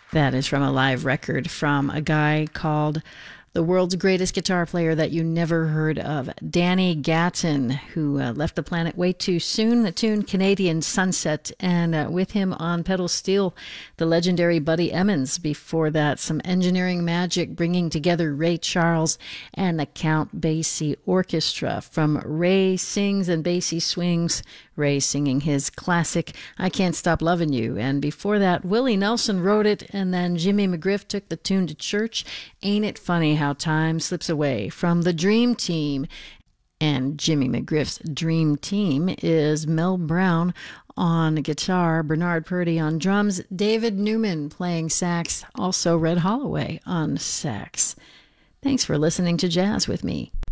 That is from a live record from a guy called the world's greatest guitar player that you never heard of, Danny Gatton, who left the planet way too soon. The tune Canadian Sunset, and with him on pedal steel, the legendary Buddy Emmons. Before that, some engineering magic bringing together Ray Charles and the Count Basie Orchestra. From Ray Sings and Basie Swings, Ray singing his classic I Can't Stop Lovin' You. And before that, Willie Nelson wrote it, and then Jimmy McGriff took the tune to church. Ain't it funny how time slips away? From the Dream Team. And Jimmy McGriff's Dream Team is Mel Brown on guitar, Bernard Purdy on drums, David Newman playing sax, also Red Holloway on sax. Thanks for listening to Jazz with me.